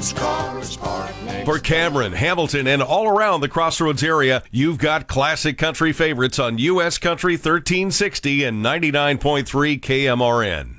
Just call us Park next. For Cameron, Hamilton, and all around the Crossroads area, you've got classic country favorites on U.S. Country 1360 and 99.3 KMRN.